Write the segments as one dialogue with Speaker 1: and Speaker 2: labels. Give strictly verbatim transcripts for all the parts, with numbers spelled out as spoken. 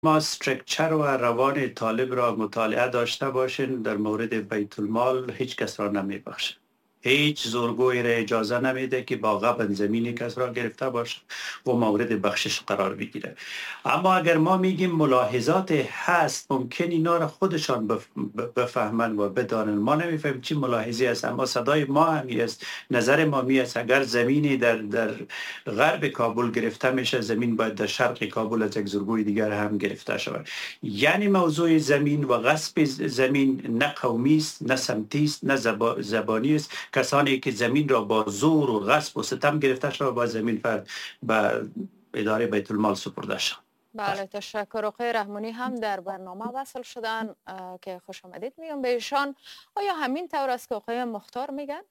Speaker 1: ما استرکچر و روان طالب را مطالعه داشته باشین، در مورد بیت المال هیچ کس را نمی بخشه. هیچ زورگوی را اجازه نمیده که با غبن زمینی کس را گرفته باشه و مورد بخشش قرار بگیره. اما اگر ما میگیم ملاحظات هست، ممکن اینا را خودشان بفهمن و بدانن. ما نمیفهمیم چی ملاحظی است، اما صدای ما همی است، نظر ما می است. اگر زمینی در در غرب کابل گرفته میشه، زمین باید در شرق کابل از یک زورگوی دیگر هم گرفته شود. یعنی موضوع زمین و غصب زمین نه قومی است، نه سمتی است، نه زبانی است. کسانی که زمین را با زور و غصب و ستم گرفته شده با زمین فرد به اداره بیت المال سپرده شد.
Speaker 2: بله، تشکر. آقای رحمانی هم در برنامه وصل شدن که خوش آمدید میگم به ایشان. آیا همین طور است که آقای مختار میگن؟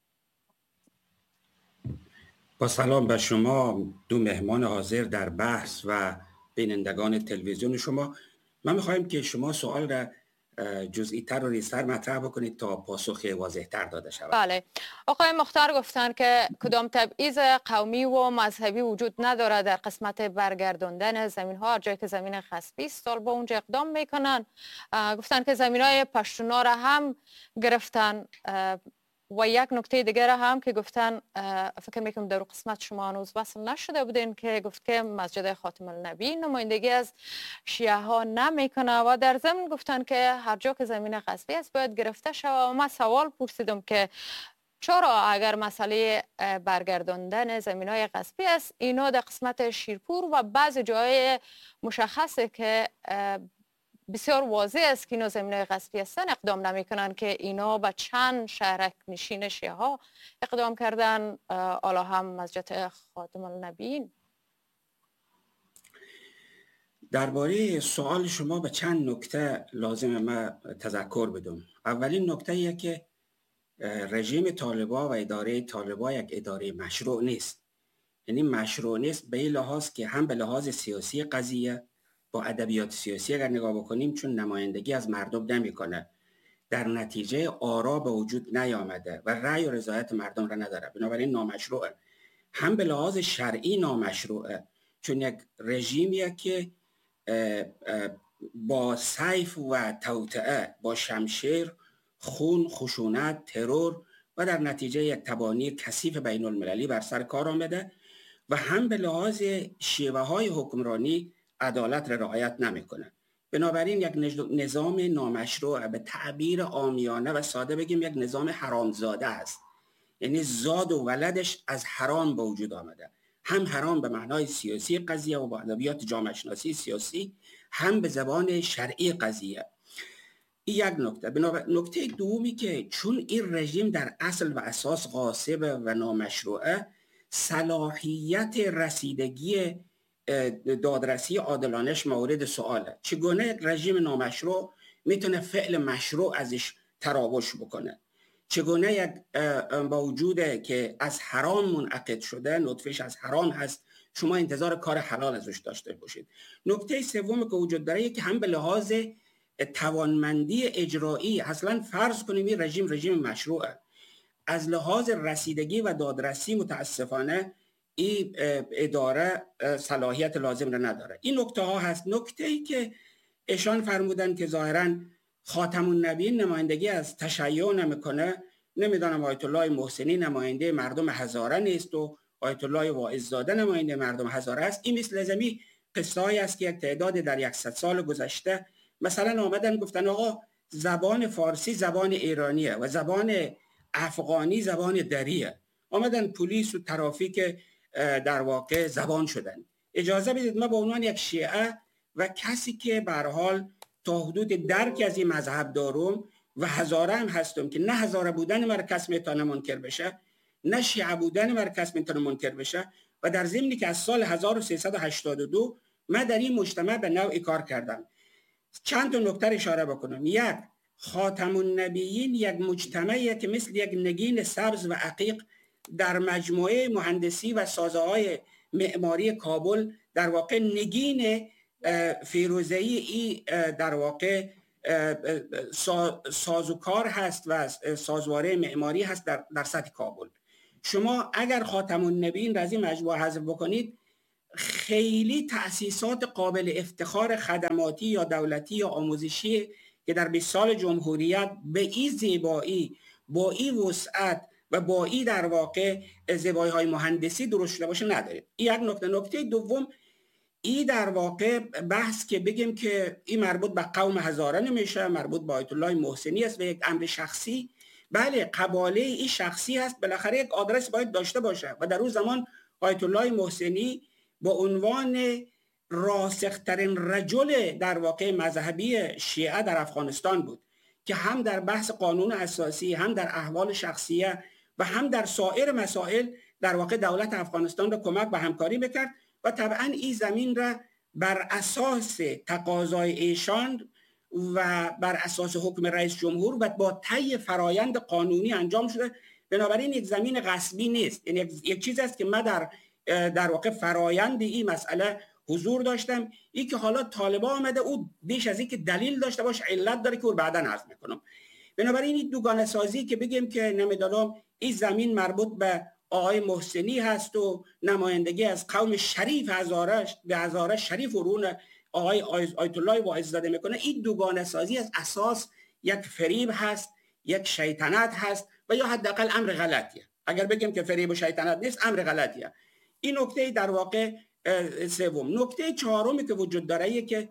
Speaker 3: با سلام به شما دو مهمان حاضر در بحث و بینندگان تلویزیون شما. من میخوایم که شما سوال را جزئی تر و ریزتر مطرح بکنید تا پاسخ واضح تر داده شود.
Speaker 2: بله، آقای مختار گفتن که کدام تبعیض قومی و مذهبی وجود نداره در قسمت برگرداندن زمین ها. جایی که زمین غصبی است طالبا اونجا اقدام میکنن. گفتن که زمین های پشتونا را هم گرفتن و یک نکته دیگر هم که گفتن، فکر میکنم در قسمت شما هنوز وصل نشده بودین، که گفت که مسجد خاتم النبی نمایندگی از شیعه ها نمیکنه و در ضمن گفتن که هر جا که زمین غصبی است باید گرفته شود. و من سوال پرسیدم که چرا اگر مسئله برگرداندن زمین های غصبی است، اینا در قسمت شیرپور و بعض جای مشخصه که بسیار واضح است که اینا زمینای غصبی هستن اقدام نمی کنن، که اینا به چند شهرک نشین شیعه ها اقدام کردن، حالا هم مسجد خاتم النبیین.
Speaker 3: درباره سوال شما به چند نکته لازم ما تذکر بدم. اولین نکته ایه که رژیم طالبا و اداره طالبا یک اداره مشروع نیست. یعنی مشروع نیست به این لحاظ که هم به لحاظ سیاسی قضیه، با ادبیات سیاسی اگر نگاه بکنیم، چون نمایندگی از مردم نمیکنه، در نتیجه آرا به وجود نیامده و رأی و رضایت مردم را نداره، بنابراین نامشروعه. هم به لحاظ شرعی نامشروعه، چون یک رژیمیه که با سیف و توطئه، با شمشیر، خون، خشونت، ترور و در نتیجه یک تبانی کثیف بین المللی بر سر کار آمده، و هم به لحاظ شیوه های حکمرانی عدالت را رعایت نمیکنه. بنابراین یک نظام نامشروع، به تعبیر عامیانه و ساده بگیم یک نظام حرامزاده است. یعنی زاد و ولدش از حرام به وجود آمده، هم حرام به معنای سیاسی قضیه و با ادبیات جامعه شناسی سیاسی، هم به زبان شرعی قضیه. این یک نکته. نکته دومی که چون این رژیم در اصل و اساس غاصب و نامشروعه، صلاحیت رسیدگی دادرسی عادلانش مورد سؤاله. چگونه یک رژیم نامشروع میتونه فعل مشروع ازش تراوش بکنه؟ چگونه یک با وجوده که از حرام منعقد شده، نطفهش از حرام هست، شما انتظار کار حلال ازش داشته باشید؟ نکته سومی که وجود داره که هم به لحاظ توانمندی اجرایی، اصلا فرض کنیم این رژیم رژیم مشروعه، از لحاظ رسیدگی و دادرسی متاسفانه این اداره صلاحیت لازم را نداره. این نکته ها هست. نکته ای که ایشان فرمودن که ظاهرا خاتم النبیین نمایندگی از تشیع نمیکنه، نمیدانم آیت الله محسنی نماینده مردم هزاره نیست و آیت الله واعظزاده نماینده مردم هزاره است. این مثل لازمی قصه‌ای است که یک تعداد در صد سال گذشته مثلا آمدن گفتن آقا زبان فارسی زبان ایرانیه و زبان افغانی زبان دریه، آمدن پلیس و ترافیک در واقع زبان شدن. اجازه بدید ما به عنوان یک شیعه و کسی که به هر حال تا حدود درک از این مذهب دارم و هزاره هم هستم، که نه هزاره بودن مرا کس میتونه منکر بشه، نه شیعه بودن مرا کس میتونه منکر بشه، و در ضمنی که از سال هزار و سیصد و هشتاد و دو من در این مجتمع به نوعی کار کردم. چند تا نکته اشاره بکنم. یک، خاتم النبیین یک مجتمعیه که مثل یک نگین سبز و عقیق در مجموعه مهندسی و سازه‌های معماری کابل در واقع نگین فیروزه‌ای ای در واقع سازوکار هست و سازواره معماری هست در, در سطح کابل. شما اگر خاتم النبیین را از این مجموعه حذف بکنید، خیلی تأسیسات قابل افتخار خدماتی یا دولتی یا آموزشی که در بیست سال جمهوریت به این زیبایی، با این وسعت و با این در واقع زیبایی های مهندسی درست شده باشه نداریم. این یک نکته. نکته دوم، این در واقع بحث که بگیم که این مربوط به قوم هزاره نمیشه، مربوط به آیت الله محسنی است و یک امر شخصی. بله، قباله این شخصی هست، بالاخره یک آدرس باید داشته باشه و در اون زمان آیت الله محسنی با عنوان راسخترین رجل در واقع مذهبی شیعه در افغانستان بود که هم در بحث قانون اساسی، هم در احوال شخصیه و هم در سایر مسائل در واقع دولت افغانستان را کمک و همکاری میکرد و طبعا این زمین را بر اساس تقاضای ایشان و بر اساس حکم رئیس جمهور و با طی فرایند قانونی انجام شده. بنابراین یک زمین غصبی نیست، یعنی یک چیز است که من در در واقع فرایند این مسئله حضور داشتم. این که حالا طالبان آمده او بیش از این که دلیل داشته باشه علت داره که او بعدا عرض میکنم. بنابراین این دوگانه سازی که بگیم که نمیدونم این زمین مربوط به آقای محسنی هست و نمایندگی از قوم شریف هزاره به هزاره شریف و رون آقای آیت الله واعظزاده میکنه، این دوگانه سازی از اساس یک فریب هست، یک شیطنت هست و یا حداقل امر غلطیه. اگر بگیم که فریب و شیطنت نیست، امر غلطیه. این نکته در واقع سوم. نکته چهارمی که وجود داره ایه که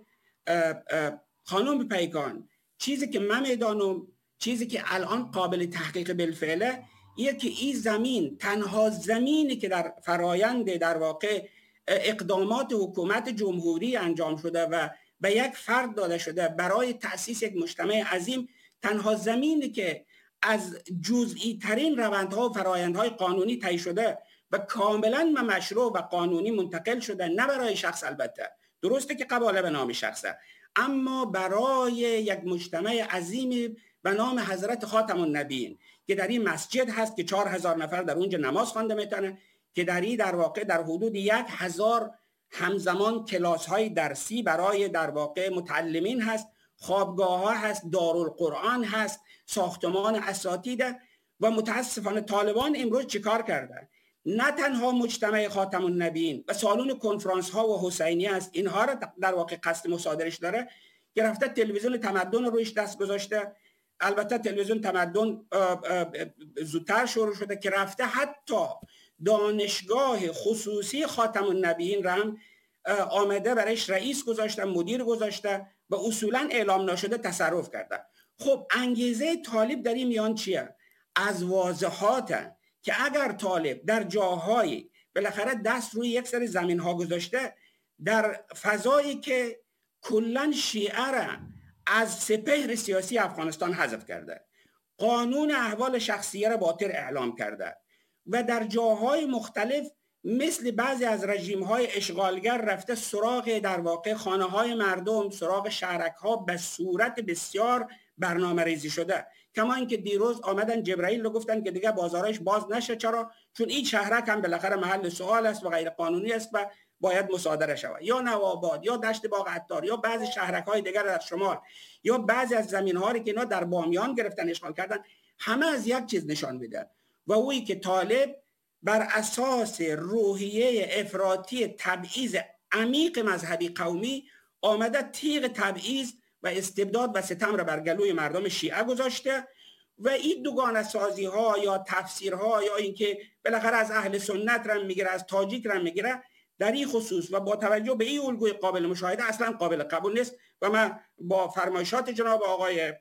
Speaker 3: خانم پیکان، چیزی که من میدانم، چیزی که الان قابل تحقیق بالفعله، ایه که این زمین تنها زمینی که در فرایند در واقع اقدامات حکومت جمهوری انجام شده و به یک فرد داده شده برای تأسیس یک مجتمع عظیم، تنها زمینی که از جزئی ترین روندها و فرایندهای قانونی طی شده و کاملا مشروع و قانونی منتقل شده، نه برای شخص، البته درسته که قباله به نام شخصه، اما برای یک مجتمع عظیمی به نام حضرت خاتم النبیین که در این مسجد هست که چهار هزار نفر در اونجا نماز خوانده میتونه، که در این در واقع در حدود یک هزار همزمان کلاس های درسی برای در واقع متعلمین هست، خوابگاه ها هست، دارالقرآن هست، ساختمان اساتید. و متاسفانه طالبان امروز چیکار کردن؟ نه تنها مجتمع خاتم النبیین و سالن کنفرانس ها و حسینی است، اینها را در واقع قصد مصادرش داره که رفته تلویزیون تمدن رو رویش دست گذاشته. البته تلویزیون تمدن زودتر شروع شده که رفته حتی دانشگاه خصوصی خاتم النبیین را هم آمده برایش رئیس گذاشته، مدیر گذاشته و اصولا اعلام نشده تصرف کرده. خب انگیزه طالب در این میان چیه؟ از واضحات که اگر طالب در جاهای بالاخره دست روی یک سری زمین ها گذاشته، در فضایی که کلن شیعه را از سپهر سیاسی افغانستان حذف کرده، قانون احوال شخصیه را باطل اعلام کرده و در جاهای مختلف مثل بعضی از رژیم های اشغالگر رفته سراغ در واقع خانه های مردم، سراغ شهرک ها به صورت بسیار برنامه ریزی شده. کما اینکه دیروز آمدن جبرائیل رو گفتن که دیگه بازارش باز نشه. چرا؟ چون این شهرک هم بالاخره محل سوال است و غیر قانونی است و باید مصادره شود. یا نوآباد یا دشت باغ عطار یا بعضی شهرک های دیگر در شمال یا بعضی از زمین هایی که اینا در بامیان گرفتن اشغال کردن، همه از یک چیز نشان میده و اویی که طالب بر اساس روحیه افراطی تبعیض عمیق مذهبی قومی آمده تیغ تبعیض و استبداد و ستم را بر گلوی مردم شیعه گذاشته و این دوگانه سازی ها یا تفسیرها یا اینکه بالاخره از اهل سنت را میگیره، از تاجیک را میگیره، در این خصوص و با توجه به این الگوی قابل مشاهده اصلا قابل قبول نیست و من با فرمایشات جناب آقای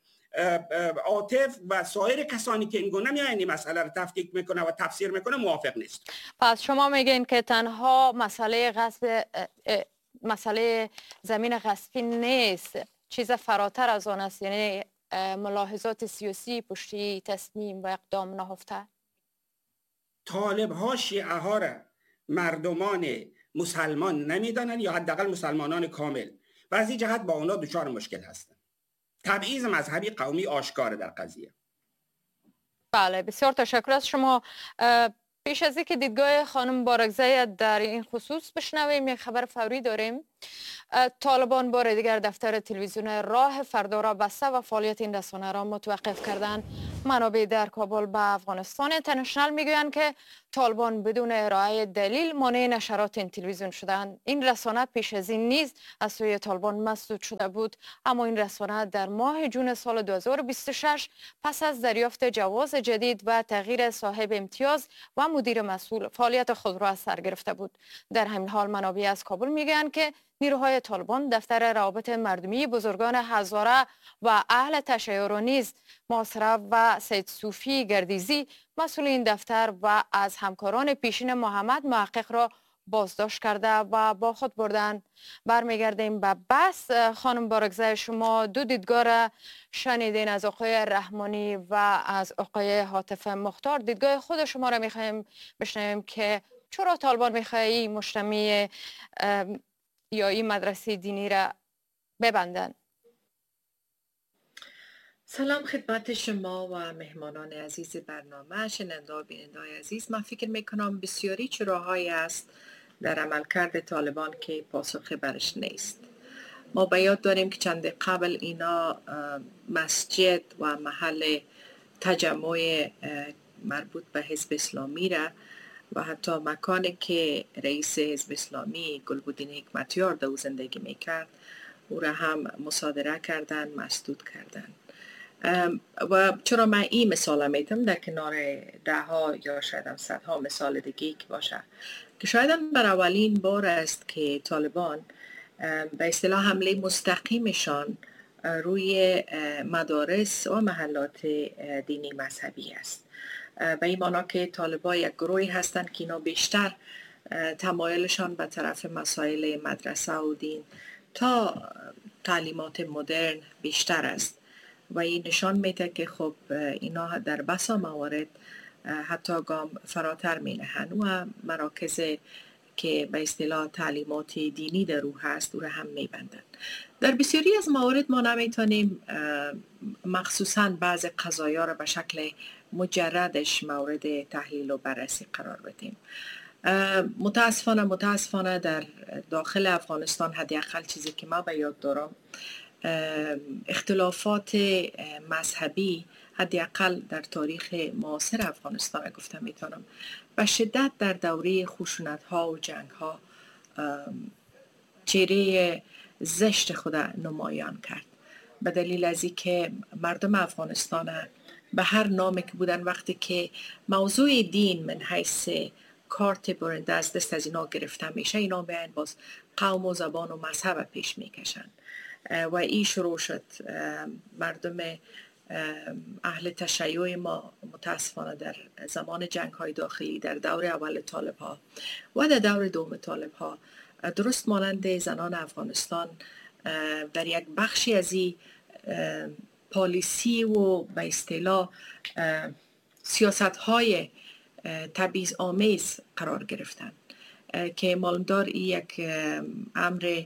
Speaker 3: عاطف و سایر کسانی که این گونه میان این مسئله رو تفکیک میکنه و تفسیر میکنه موافق نیست.
Speaker 2: پس شما میگین که تنها مسئله غصب مسئله زمین غصبی نیست، چیز فراتر از آن است، یعنی ملاحظات سیاسی پشتی تصمیم و اقدام نهفته؟
Speaker 3: طالب ها شیعه ها را مردمان مسلمان نمیدانند یا حداقل مسلمانان کامل و از این جهت با اونا دچار مشکل هستند. تبعیض مذهبی قومی آشکار در قضیه.
Speaker 2: بله، بسیار تشکر از شما. پیش از اینکه دیدگاه خانم بارکزی در این خصوص بشنویم، یک خبر فوری داریم. طالبان بار دیگر دفتر تلویزیون راه فردا را بسته و فعالیت این رسانه را متوقف کردند. منابع در کابل به افغانستان اینترنشنال میگویند که طالبان بدون ارائه دلیل مانع نشرات این تلویزیون شدند. این رسانه پیش از این نیز از سوی طالبان مسدود شده بود، اما این رسانه در ماه جون سال دو هزار و بیست و شش پس از دریافت جواز جدید و تغییر صاحب امتیاز و مدیر مسئول فعالیت خود را از سر گرفته بود. در همین حال منابع از کابل میگویند که نیروهای طالبان دفتر روابط مردمی بزرگان هزاره و اهل تشیع را نیز محاصره و سید صوفی گردیزی مسئول این دفتر و از همکاران پیشین محمد محقق را بازداشت کرده و با خود بردن. برمیگردیم به بحث. خانم بارگزای، شما دو دیدگاه را شنیدین، از آقای رحمانی و از آقای حاتف مختار. دیدگاه خود شما را میخوایم بشنویم که چرا طالبان میخوایی مجتمع یا این مدرسه دینی را ببندن؟
Speaker 4: سلام خدمت شما و مهمانان عزیز برنامه، شنونده و بیننده عزیز. من فکر میکنم بسیاری چراهایی است در عملکرد طالبان که پاسخ برش نیست. ما به یاد داریم که چند قبل اینا مسجد و محل تجمع مربوط به حزب اسلامی را و حتی مکانی که رئیس حزب اسلامی گلبدین حکمتیار در زندگی میکرد او را هم مصادره کردن، مسدود کردن. و چرا من این مثال میتم در کنار ده ها یا شاید هم صدها مثال دیگه که باشه که شاید هم بر اولین بار است که طالبان به اصطلاح حمله مستقیمشان روی مدارس و محلات دینی مذهبی است. به این معنی که طالبان یک گروهی هستند که اینا بیشتر تمایلشان به طرف مسائل مدرسه و دین تا تعلیمات مدرن بیشتر است و این نشان میده که خب اینا در بسا موارد حتی گام فراتر می نهند و مراکز که به اصطلاح تعلیمات دینی در او هست او را هم می بندند. در بسیاری از موارد ما نمیتونیم مخصوصاً بعض قضایا را به شکل مجردش مورد تحلیل و بررسی قرار بدیم. متاسفانه متاسفانه در داخل افغانستان حداقل چیزی که ما به یاد دارم اختلافات مذهبی حداقل در تاریخ معاصر افغانستان گفته میتونم به شدت در دوره خشونت ها و جنگ ها چهره زشت خود نمایان کرد، به دلیل از اینکه مردم افغانستان به هر نامی که بودن وقتی که موضوع دین من حیث کارت برنده از دست از اینا گرفته میشه اینا بیاین باز قوم و زبان و مذهب پیش میکشن و این شروع شد. مردم اهل تشیع ما متاسفانه در زمان جنگ های داخلی در دور اول طالب ها و در دور دوم طالب ها درست مانند زنان افغانستان در یک بخشی از این پالیسی و به اصطلاح سیاست های تبعیض آمیز قرار گرفتن که معلومدار این یک امر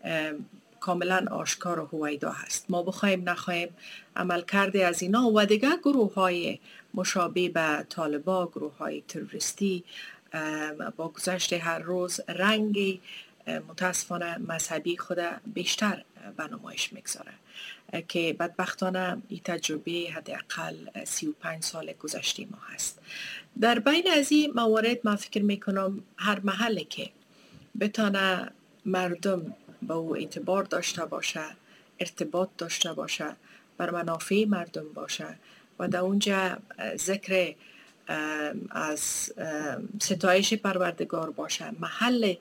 Speaker 4: کاملا آشکار و هویدا هست. ما بخوایم نخوایم عمل کرده از اینا و دیگر گروه های مشابه به طالبا، گروه های تروریستی با گذشت هر روز رنگی متاسفانه مذهبی خود بیشتر به نمایش میگذاره که بدبختانه این تجربه حداقل سی و پنج سال گذشته ما هست. در بین از این موارد من فکر میکنم هر محله که بتانه مردم با او اعتبار داشته باشه، ارتباط داشته باشه، بر منافع مردم باشه و در اونجا ذکر از ستایش پروردگار باشه، محل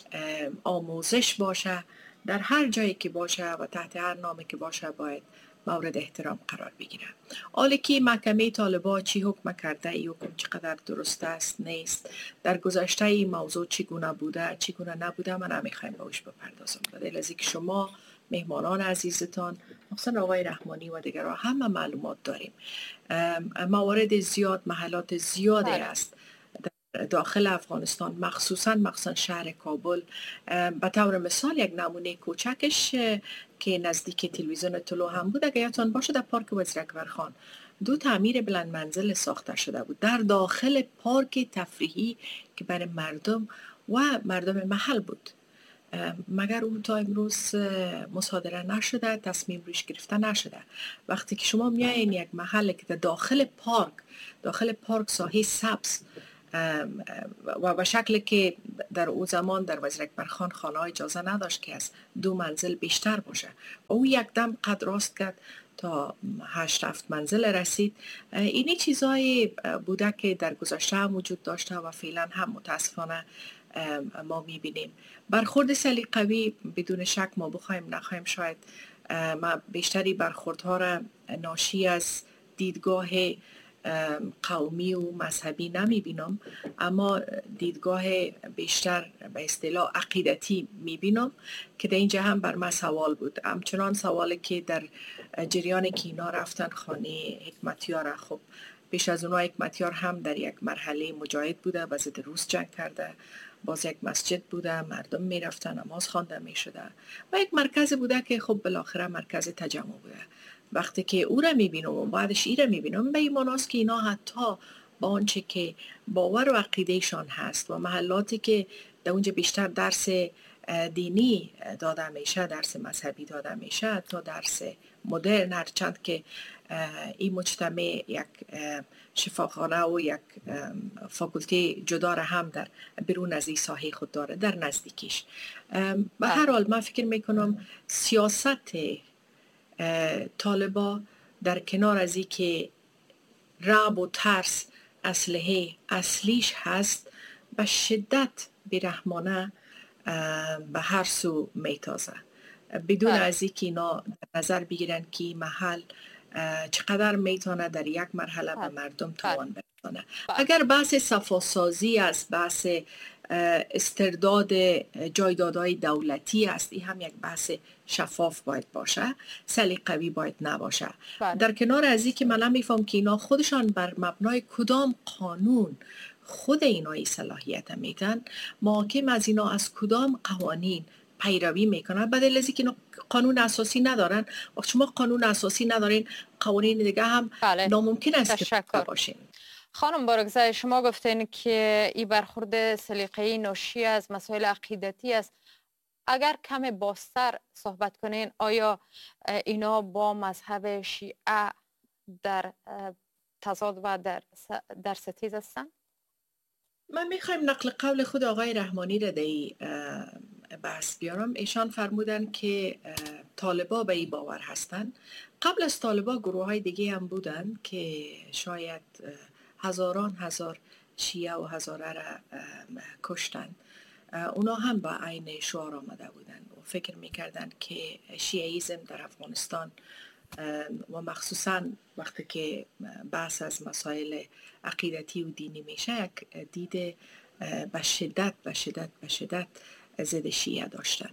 Speaker 4: آموزش باشه، در هر جایی که باشه و تحت هر نامی که باشه باید مورد احترام قرار بگیره. حالا که محکمه طالبان چی حکم کرده، این حکم چقدر درست است نیست، در گذشته این موضوع چگونه بوده چگونه نبوده، من نمیخوایم بهش بپردازم. بدل از اینکه شما مهمانان عزیزتان مثلا آقای رحمانی و دیگران همه معلومات داریم. موارد زیاد، محلات زیاده است داخل افغانستان، مخصوصا مخصوصا شهر کابل. به طور مثال یک نمونه کوچکش که نزدیک تلویزیون طلوع هم بود، اگر یادتان باشه در پارک وزیر اکبر خان دو تعمیر بلند منزل ساخته شده بود در داخل پارک تفریحی که برای مردم و مردم محل بود. مگر اون تا امروز مصادره نشده، تصمیم روش گرفته نشده. وقتی که شما میایین یک محل که در داخل پارک داخل پارک ساحه سبز و به شکلی که در او زمان در وزیر اکبر خان خانه اجازه نداشت که از دو منزل بیشتر باشه. او یک دم قد راست کرد تا هشت هفت منزل رسید. اینی چیزایی بوده که در گذشته هم وجود داشته و فعلا هم متاسفانه ما میبینیم. برخورد سلیقوی بدون شک ما بخوایم نخوایم شاید ما بیشتری برخوردها را ناشی از دیدگاه قومی و مذهبی نمی بینم، اما دیدگاه بیشتر به اصطلاح عقیدتی می بینم که در اینجا هم بر من سوال بود. همچنان سوالی که در جریان که اینا رفتن خانه حکمتیار، خب پیش از اونها حکمتیار هم در یک مرحله مجاهد بوده و ضد روس جنگ کرده، باز یک مسجد بوده، مردم می رفتن، نماز خوانده می شده و یک مرکز بوده که خب بالاخره مرکز تجمع بوده. وقتی که او را میبینم و بعدش ای را میبینم به این معناست که اینا حتی با آنچه که باور و عقیدهشان هست و محلاتی که در اونجا بیشتر درس دینی داده میشه، درس مذهبی داده میشه تا درس مدرن، هرچند که این مجتمع یک شفاخانه و یک فاکولته جدا را هم در بیرون از این ساحه خود داره در نزدیکیش. به هر حال من فکر میکنم سیاست طالبا در کنار از این که رعب و ترس اسلحه اصلیش هست، به شدت بیرحمانه به هر سو میتازه، بدون از این که اینا نظر بگیرن که محل چقدر میتونه در یک مرحله به مردم توان برسانه. اگر بحث صفاسازی است، بحث استرداد جایدادهای دولتی است، این هم یک بحث شفاف باید باشه، سلیقوی باید نباشه. بله. در کنار از این که من نمیفهم که اینا خودشان بر مبنای کدام قانون خود اینایی صلاحیت میتن، محاکم از اینا از کدام قوانین پیروی میکنن، بدل از اینکه قانون اساسی ندارن. وقتی شما قانون اساسی ندارین، قوانین دیگه هم بله. ناممکن است که باشین.
Speaker 2: خانم بارگزای، شما گفتین که این برخورد سلیقه‌ای ناشی از مسائل عقیدتی است. اگر کم بازتر صحبت کنین، آیا اینا با مذهب شیعه در تضاد و در در ستیز هستن؟
Speaker 4: من میخوایم نقل قول خود آقای رحمانی را در بحث بیارم. ایشان فرمودن که طالبا به این باور هستن. قبل از طالبا گروه های دیگه هم بودن که شاید هزاران هزار شیعه و هزاره را کشتن. اونا هم با عین شعار آمده بودن و فکر میکردن که شیعیزم در افغانستان و مخصوصا وقتی که بحث از مسائل عقیدتی و دینی میشه، یک دید به شدت به شدت به شدت ضد شیعه داشتن.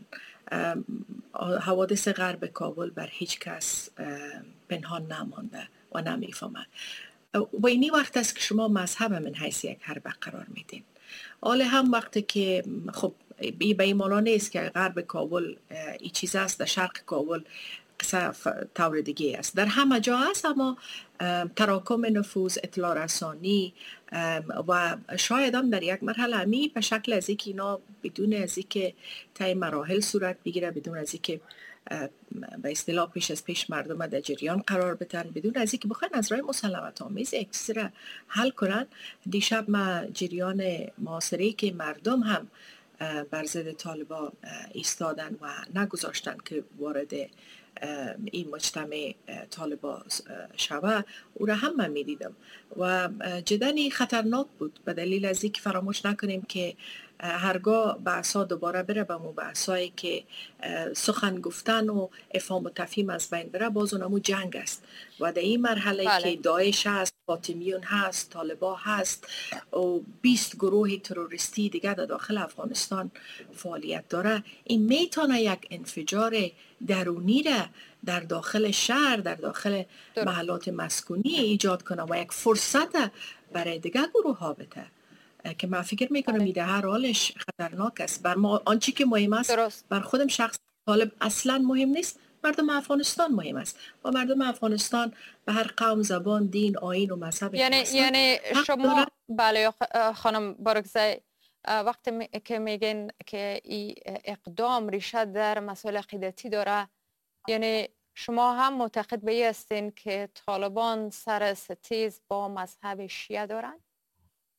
Speaker 4: حوادث غرب کابل بر هیچ کس پنهان نمانده و نمیفهمه. و اینی وقت است که شما مذهب من حیث یک حرب قرار میدین. حال هم وقتی که خب به این مانا نیست که غرب کابل این چیز است، در شرق کابل قصه طور دیگه است، در همه جا است، اما تراکم نفوذ، اطلاع رسانی و شاید هم در یک مرحله همی به شکل از اینکه اینا بدون از اینکه طی مراحل صورت بگیره، بدون از اینکه به اصطلاح پیش از پیش مردم در جریان قرار بدن، بدون از اینکه بخواین از راه مسالمت آمیز یک چیز را حل کنن. دیشب ما جریان معاصری که مردم هم بر ضد طالبا ایستادن و نگذاشتن که وارد این مجتمع طالبا شوه، او را هم من می دیدم و جدنی خطرناک بود، به دلیل از اینکه فراموش نکنیم که هرگاه بحثا دوباره بره به مو بحثایی که سخن گفتن و افهام و تفهیم از بین بره، باز اونمو جنگ است و در این مرحله بله. که داعش هست، فاطمیون هست، طالبا هست و بیست گروه تروریستی دیگه در داخل افغانستان فعالیت داره، این میتونه یک انفجار درونی را در داخل شهر، در داخل محلات مسکونی ایجاد کنه و یک فرصت برای دیگه گروه ها بده که من فکر میکنم ایده هر حالش خطرناک است. بر ما آنچه که مهم است درست. بر خودم شخص طالب اصلا مهم نیست، مردم افغانستان مهم است و مردم افغانستان به هر قوم، زبان، دین، آیین و مذهب
Speaker 2: یعنی یعنی شما بله خانم بارگزای، وقتی می... که میگن که این اقدام ریشه در مسائل عقیدتی داره، یعنی شما هم معتقد به این هستین که طالبان سر ستیز با مذهب شیعه دارن؟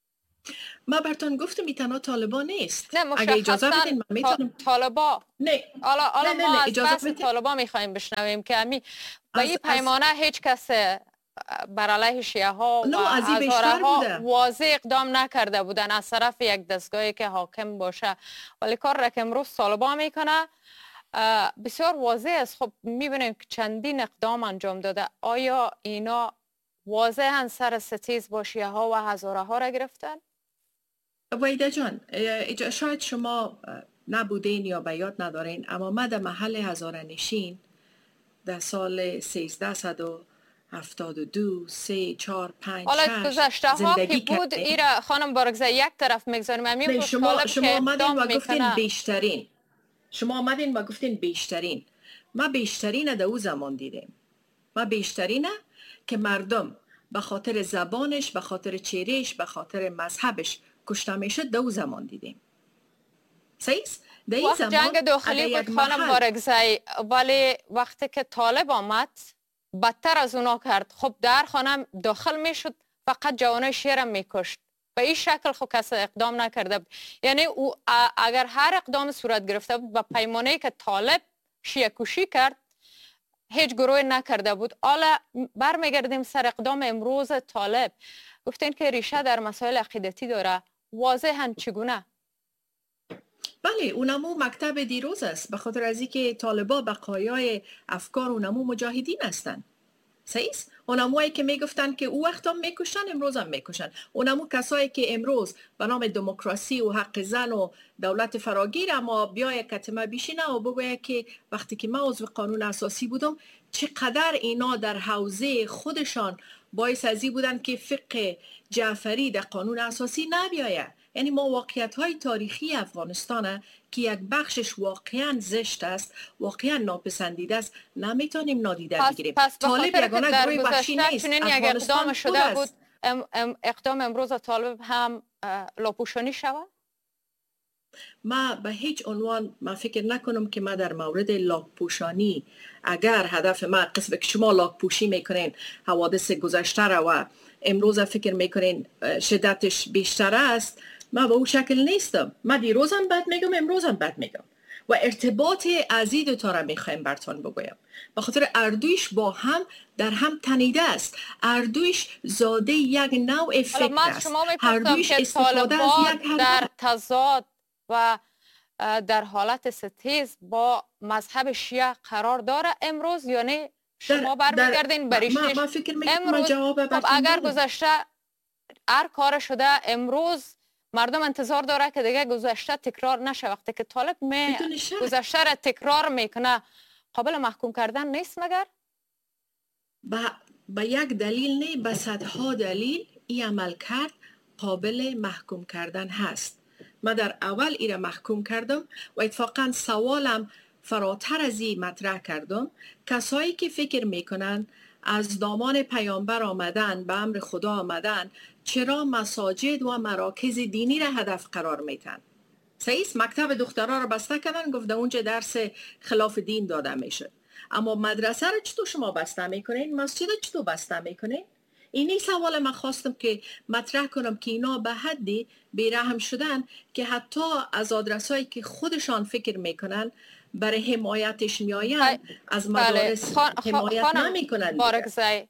Speaker 4: ما براتون گفتم این تنها طالبان نیست.
Speaker 2: نه
Speaker 4: اگه اجازه بدین من میتونم
Speaker 2: طالبا
Speaker 4: نه
Speaker 2: حالا حالا
Speaker 4: نه،
Speaker 2: ما
Speaker 4: نه،
Speaker 2: از
Speaker 4: اجازه
Speaker 2: بحث
Speaker 4: بدین.
Speaker 2: طالبا میخوایم بشنویم که امی با
Speaker 4: از-
Speaker 2: این پیمانه هیچ کس بر علیه شیعه ها و
Speaker 4: نه، از این بیشتر
Speaker 2: هزاره ها
Speaker 4: بوده.
Speaker 2: واضح اقدام نکرده بودن از طرف یک دستگاهی که حاکم باشه، ولی کار را که امروز طالبان میکنه بسیار واضح است. خب میبینیم که چندین اقدام انجام داده. آیا اینا واضحا سر ستیز با شیعه ها و هزاره ها را گرفتن؟
Speaker 4: ویده جان، اجا- شاید شما نبودین یا به یاد ندارین، اما ما در محل هزاره نشین در سال سیزده و هفتاد و دو سه چهار پنج
Speaker 2: حالا گذشته ها که بود
Speaker 4: کردیم.
Speaker 2: ایره خانم بارگزای یک طرف میگذاریم
Speaker 4: نه،
Speaker 2: امیر
Speaker 4: شما شما آمدین و گفتین
Speaker 2: میکنه.
Speaker 4: بیشترین شما آمدین و گفتین بیشترین ما بیشترین در او زمان دیدیم. ما بیشترینه که مردم به خاطر زبانش، به خاطر چهرهش، به خاطر مذهبش کشته میشد در او زمان دیدیم. صحیح؟ در این
Speaker 2: وقت
Speaker 4: زمان
Speaker 2: جنگ داخلی بود خانم بارگزای، ولی وقتی که طالب آمد بدتر از اونا کرد. خب در خانم داخل میشد فقط جوانای شیعه میکشت. به این شکل خب کسی اقدام نکرده بود. یعنی او اگر هر اقدام صورت گرفته بود با پیمانه‌ای که طالب شیعه کشی کرد هیچ گروه نکرده بود. حالا برمیگردیم سر اقدام امروز طالب. گفتین که ریشه در مسائل عقیدتی داره. واضحاً چگونه؟
Speaker 4: بله، اونمو مکتب دیروز است، به خاطر از اینکه طالبا بقایای افکار اونمو مجاهدین هستند. صحیح است؟ اونموهایی که میگفتن که او وقت هم میکشن امروز هم میکشن. اونمو کسایی که امروز به نام دموکراسی و حق زن و دولت فراگیر اما بیای کتمه بیشینه و بگوید که وقتی که ما عضو قانون اساسی بودم چقدر اینا در حوزه خودشان باعث ازی بودن که فقه جعفری در قانون اساسی نبیاید. یعنی ما واقعیت های تاریخی افغانستان که یک بخشش واقعا زشت است، واقعا ناپسندیده است، نمیتونیم نادیده بگیریم.
Speaker 2: طالب یگانه گروه بخشی نیست. چنین یک اقدام شده بود. ام ام اقدام امروز طالب هم لاپوشانی شود؟
Speaker 4: ما به هیچ عنوان ما فکر نکنم که ما در مورد لاکپوشانی، اگر هدف ما قسم که شما لاکپوشی میکنین حوادث گذشته را و امروز فکر میکنین شدتش بیشتر است، ما به اون شکل نیستم. ما دیروزم بد میگم، امروزم بد میگم و ارتباط ازی دو تا را میخوایم براتون بگویم. به خاطر اردویش با هم در هم تنیده است. اردویش زاده یک نوع فکر است.
Speaker 2: اردویش استفاده از یک در تضاد و در حالت ستیز با مذهب شیعه قرار داره امروز، یعنی شما برمیگردین بریشش
Speaker 4: ما, ما فکر
Speaker 2: امروز. خب اگر گذشته هر کار شده امروز مردم انتظار داره که دیگه گذشته تکرار نشه. وقتی که طالب می گذشته را تکرار میکنه قابل محکوم کردن نیست مگر؟
Speaker 4: با, با یک دلیل نه، با صدها دلیل این عمل کرد قابل محکوم کردن هست. من در اول ای را محکوم کردم و اتفاقا سوالم فراتر از این مطرح کردم. کسایی که فکر میکنن از دامان پیامبر آمدن، به امر خدا آمدن، چرا مساجد و مراکز دینی را هدف قرار میتن؟ صحیح، مکتب دخترها را بسته کردن، گفته اونجا درس خلاف دین داده میشه. اما مدرسه را چطور شما بسته میکنین؟ مسجد چطور بسته میکنین؟ اینی سوال من خواستم که مطرح کنم که اینا به حدی بیرحم شدن که حتی از آدرسایی که خودشان فکر میکنن برای حمایتش میآین از مدارس
Speaker 2: خان...
Speaker 4: حمایت نمیکنن.
Speaker 2: بارگزای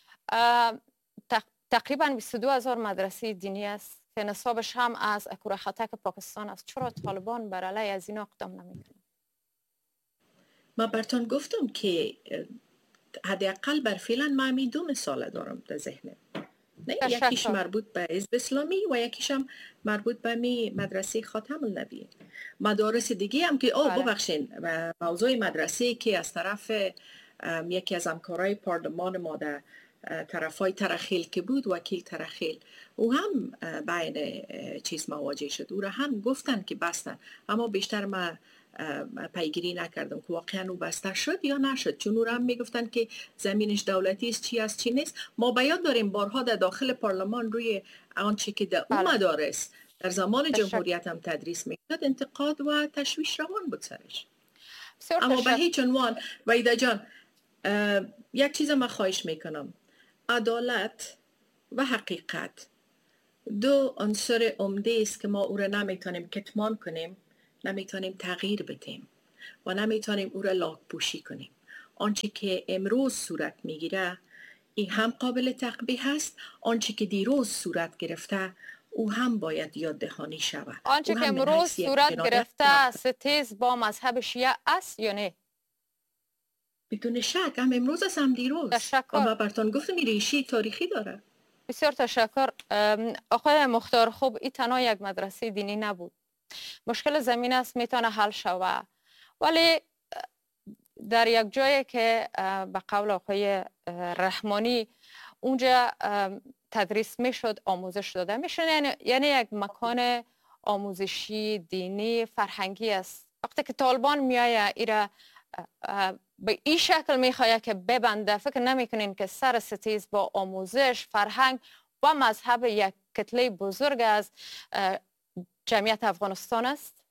Speaker 2: تقریبا بیست و دو هزار مدرسه دینی است که نصابش هم از اکور خطک پاکستان است. چرا طالبان بر علیه از اینا اقدام نمیکنن؟
Speaker 4: ما براتون گفتم که حداقل بر فعلا ما همین دو مثال دارم در ذهنم. نه، یکیش مربوط به حزب اسلامی و یکیش هم مربوط به می مدرسه خاتم النبی. مدارس دیگه هم که او ببخشین موضوع مدرسه که از طرف یکی از همکارای پارلمان ما در طرفای ترخیل که بود، وکیل ترخیل، او هم بین چیز مواجه شد. او را هم گفتن که بستن، اما بیشتر ما پیگیری نکردم که واقعا او بسته شد یا نشد، چون او را هم میگفتن که زمینش دولتی است، چی است چی نیست. ما بیاد داریم بارها در داخل پارلمان روی آنچه که در اون مدارس در زمان جمهوریت هم تدریس میکرد انتقاد و تشویش روان بود سرش. اما به هیچ عنوان وحیده جان یک چیز ما خواهش میکنم، عدالت و حقیقت دو عنصر عمده است که ما او را نمیتونیم کتمان کنیم، نمیتونیم تغییر بدیم و نمیتونیم او را لاک‌پوشی کنیم. آنچه که امروز صورت میگیره این هم قابل تقبیح است، آنچه که دیروز صورت گرفته او هم باید یاد دهانی شود.
Speaker 2: آنچه که امروز صورت گرفته ستیز با مذهب شیعه است یا نه؟
Speaker 4: بدون شک، هم امروز است هم دیروز.
Speaker 2: تشکر.
Speaker 4: اما براتون گفتم این ریشه تاریخی داره.
Speaker 2: بسیار تشکر. آقای مختار، خوب این تنها یک مدرسه دینی نبود. مشکل زمین است میتونه حل شود، ولی در یک جایی که به قول آقای رحمانی اونجا تدریس میشد، آموزش داده میشد، یعنی, یعنی یک مکان آموزشی دینی فرهنگی است. وقتی که طالبان میایه ایره به این شکل میخواد که ببنده، فکر نمیکنین که سر ستیز با آموزش، فرهنگ و مذهب یک کتله بزرگ از جمعیت افغانستان است؟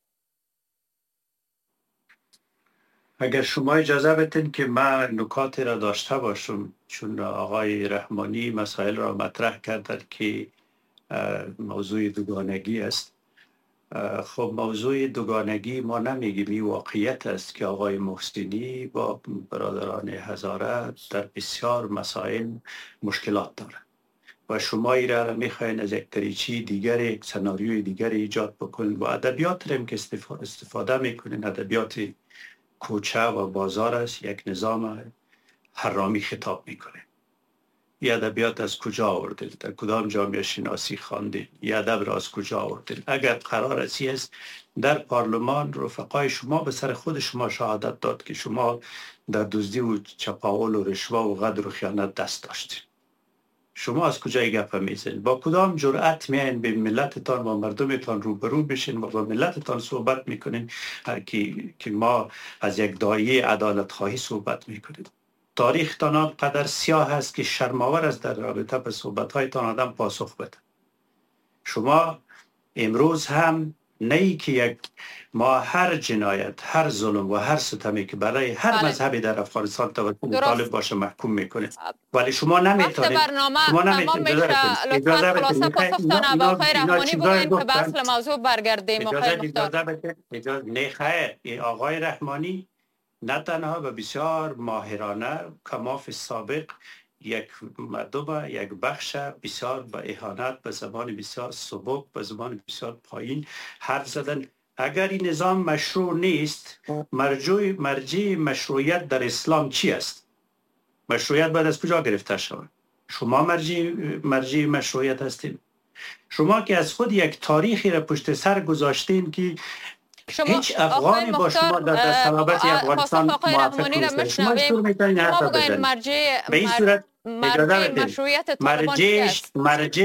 Speaker 1: اگر شما اجازه بدین که من نکاتی را داشته باشم، چون آقای رحمانی مسائل را مطرح کردن که موضوع دوگانگی است. خب موضوع دوگانگی ما نمیگیم، این واقعیت است که آقای محسنی با برادران هزاره در بسیار مسائل مشکلات دارند و شما ای را میخواین از یک دریچه دیگر، یک سناریوی دیگر ایجاد بکنید و ادبیات هم که استفاده میکنین ادبیات کوچه و بازار است، یک نظام حرامی خطاب میکنه. این ادبیات از کجا آوردید؟ در کدام جامعه شناسی خواندید؟ این ادب را از کجا آوردید؟ اگر قرار است در پارلمان رفقای شما به سر خود شما شهادت داد که شما در دزدی و چپاول و رشوه و غدر و خیانت دست داشتید، شما از کجا گپ میزنید؟ با کدام جرأت میاین به ملتتان و مردمتان روبرو بشین و با ملتتان صحبت میکنین که که ما از یک دایه عدالت خواهی صحبت میکنیم؟ تاریخ تان آنقدر سیاه است که شرماور است در رابطه به صحبت هایتان آدم پاسخ بده. شما امروز هم نه ای که یک ما هر جنایت، هر ظلم و هر ستمی که برای هر بله. مذهبی در افغانستان توسط طالب باشه محکوم میکنه، ولی شما نمیتونید.
Speaker 2: شما نمیتونید. لطفاً خلاصه پاسختان با آقای رحمانی بگوین که به اصل موضوع برگردیم. آقای مختار.
Speaker 1: اجازه نه خیر، آقای رحمانی نه تنها به بسیار ماهرانه کماف سابق یک مردم یک بخش بسیار به اهانت، به زبان بسیار سبک، به زبان بسیار پایین حرف زدن. اگر این نظام مشروع نیست، مرجوع مرجع مشروعیت در اسلام چی است؟ مشروعیت باید از کجا گرفته شود؟ شما مرجع مرجع مشروعیت هستید. شما که از خود یک تاریخی را پشت سر گذاشتین که
Speaker 2: شما
Speaker 1: هیچ افغانی با شما در دستاوردی افغانستان موافق نیست. شما شروع می‌کنید حرف بزنید.
Speaker 2: مرجع
Speaker 1: به این صورت
Speaker 2: مرجع مشروعیت طالبان
Speaker 1: است؟ مرجع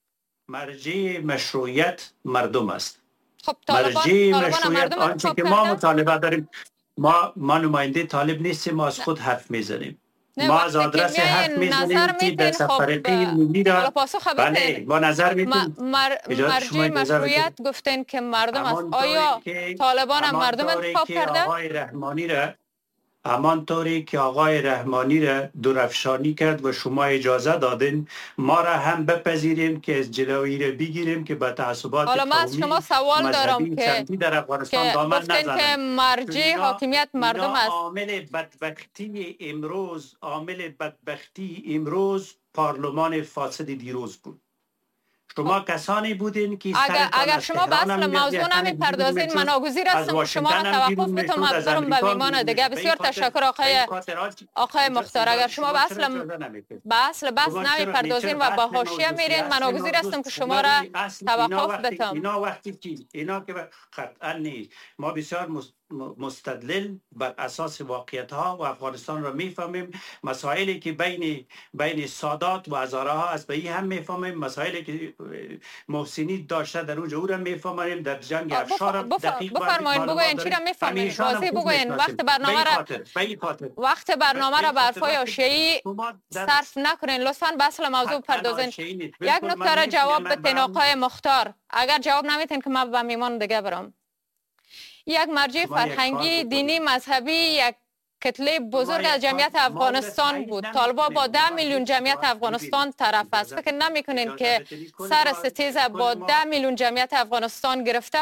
Speaker 1: مرجع مشروعیت مردم است.
Speaker 2: خب مرجع مشروعیت
Speaker 1: آنچه که ما مطالبه داریم، ما ما نماینده طالب نیستیم، ما از خود حرف میزنیم. ما از آدرس حرف میزنیم که در سفرقه ملی را بله ما نظر میتیم.
Speaker 2: مرجع مشروعیت گفتن که مردم است. آیا طالبان هم مردم انتخاب کرده؟
Speaker 1: آقای رحمانی را همان طوری که آقای رحمانی را درفشانی کرد و شما اجازه دادین ما را هم بپذیریم که از جلوی را بگیریم که به تعصبات
Speaker 2: قومی، حالا من از شما سوال دارم که
Speaker 1: در افغانستان دامن نزنن.
Speaker 2: که مرجع حاکمیت مردم است.
Speaker 1: عامل بدبختی امروز عامل بدبختی امروز پارلمان فاسد دیروز بود. شما کسانی بودین که
Speaker 2: اگر, اگر شما به اصل موضوع نمی پردازین، من ناگزیر هستم که شما را توقف بتم از برم به میمان دیگه. بسیار تشکر آقای آقای مختار. اگر شما به اصل به اصل بس نمی پردازین و با حاشیه میرین، من ناگزیر هستم که شما را توقف بتم.
Speaker 1: اینا وقتی که اینا که قطعا نیست، ما بسیار مستدلل بر اساس واقعیت ها و افغانستان را میفهمیم. مسائلی که بین بین سادات و هزاره ها است به این هم میفهمیم. مسائلی که محسنی داشته در اونجا او را میفهمیم. در جنگ افشار
Speaker 2: دقیق بفرمایید بگوین چی را میفهمیم. واضح بگوین. وقت برنامه را وقت برنامه را بر فای حاشیه‌ای صرف نکنین. لطفاً به اصل موضوع پردازین. یک نکته را جواب بدین آقای مختار. اگر جواب نمیتین که من به میمان دیگه برم. یک مرجع فرهنگی دینی مذهبی یک کتله بزرگ از جمعیت افغانستان بود. طالبان با ده میلیون جمعیت افغانستان طرف است. فکر نمیکنین که سر ستیز با ده میلیون جمعیت افغانستان گرفته؟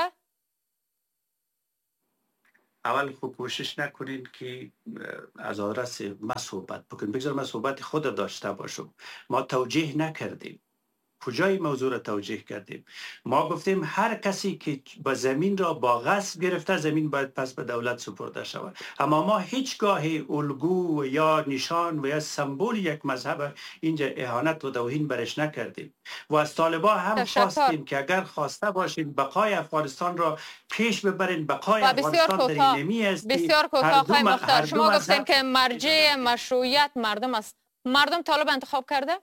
Speaker 1: اول خوب کوشش نکنین که از آدرس ما صحبت بکنیم. بگذار ما صحبت خود داشته باشم. ما توجیه نکردیم. کجای موضوع را توجیه کردیم؟ ما گفتیم هر کسی که با زمین را با غصب گرفته زمین باید پس به دولت سپرده شود. اما ما هیچگاه الگو یا نشان و یا سمبول یک مذهب اینجا اهانت و توهین برش نکردیم و از طالبان هم خواستیم که اگر خواسته باشین بقای افغانستان را پیش ببرین. بقای افغانستان در این نمی است.
Speaker 2: بسیار کوتاه آقای مختار، شما گفتین که مرجع مشروعیت مردم است. مردم طالب انتخاب کرده؟